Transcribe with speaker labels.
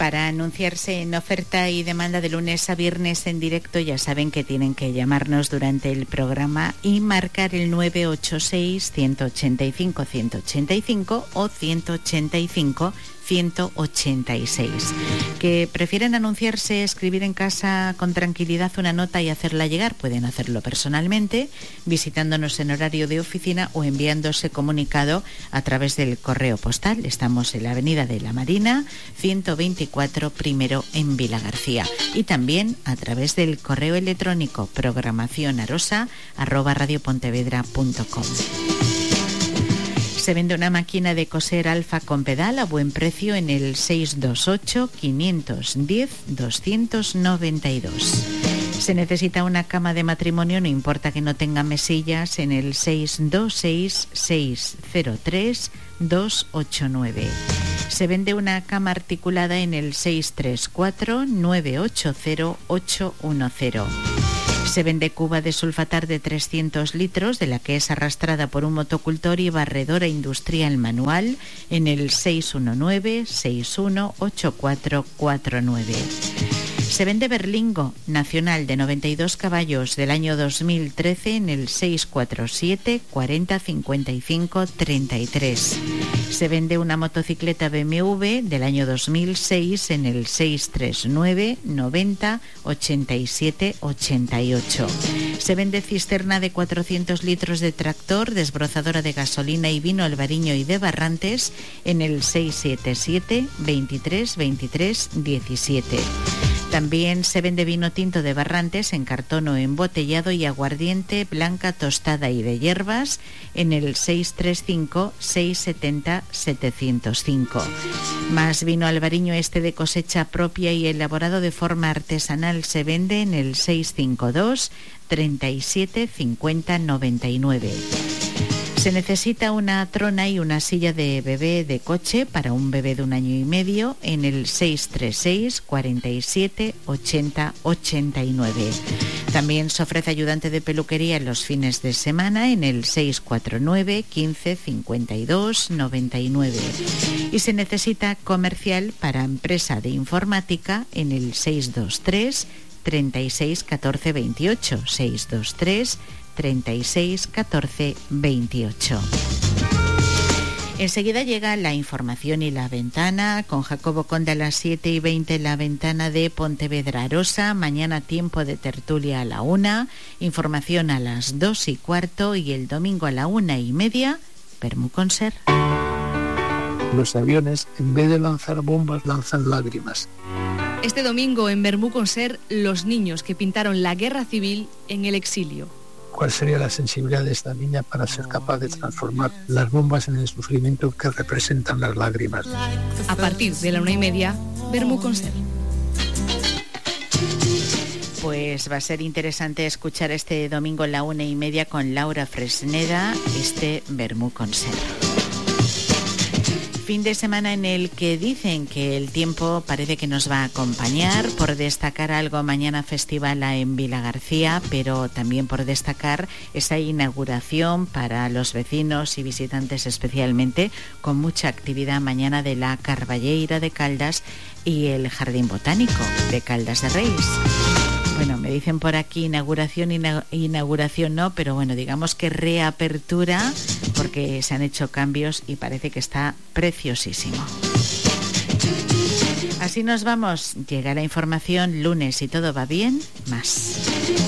Speaker 1: Para anunciarse en oferta y demanda de lunes a viernes en directo, ya saben que tienen que llamarnos durante el programa y marcar el 986-185-185 o 185-186. Que prefieren anunciarse, escribir en casa con tranquilidad una nota y hacerla llegar, pueden hacerlo personalmente, visitándonos en horario de oficina o enviándose comunicado a través del correo postal. Estamos en la Avenida de la Marina, 124 primero en Vilagarcía, y también a través del correo electrónico programacionarosa@radiopontevedra.com. Se vende una máquina de coser Alfa con pedal a buen precio en el 628-510-292. Se necesita una cama de matrimonio, no importa que no tenga mesillas, en el 626-603-289. Se vende una cama articulada en el 634-980-810. Se vende cuba de sulfatar de 300 litros, de la que es arrastrada por un motocultor, y barredora industrial manual en el 619-618449. Se vende berlingo nacional de 92 caballos del año 2013 en el 647 40 55 33. Se vende una motocicleta BMW del año 2006 en el 639 90 87 88. Se vende cisterna de 400 litros de tractor, desbrozadora de gasolina y vino Albariño y de Barrantes en el 677 23 23 17. También se vende vino tinto de Barrantes en cartón o embotellado y aguardiente blanca tostada y de hierbas en el 635 670 705. Más vino Albariño de cosecha propia y elaborado de forma artesanal se vende en el 652 37 50 99. Se necesita una trona y una silla de bebé de coche para un bebé de 1 año y medio en el 636 47 80 89. También se ofrece ayudante de peluquería en los fines de semana en el 649 15 52 99. Y se necesita comercial para empresa de informática en el 623 36 14 28. 623 36 14 28. Enseguida llega la información y la ventana con Jacobo Conde a las 7:20, la ventana de Pontevedra Arosa. Mañana tiempo de tertulia a la 1, información a las 2:15 y el domingo a la 1:30, Bermú con Ser.
Speaker 2: Los aviones, en vez de lanzar bombas, lanzan lágrimas.
Speaker 3: Este domingo en Bermú con Ser, los niños que pintaron la guerra civil en el exilio.
Speaker 2: ¿Cuál sería la sensibilidad de esta niña para ser capaz de transformar las bombas en el sufrimiento que representan las lágrimas?
Speaker 3: A partir de la 1:30, Bermú con Ser.
Speaker 1: Pues va a ser interesante escuchar este domingo en la 1:30 con Laura Fresneda, Bermú con Ser. Fin de semana en el que dicen que el tiempo parece que nos va a acompañar. Por destacar algo, mañana festival en Vilagarcía, pero también por destacar esa inauguración para los vecinos y visitantes especialmente, con mucha actividad mañana, de la Carballeira de Caldas y el Jardín Botánico de Caldas de Reis. Bueno, me dicen por aquí inauguración no, pero bueno, digamos que reapertura, porque se han hecho cambios y parece que está preciosísimo. Así nos vamos. Llega la información lunes, y todo va bien, más.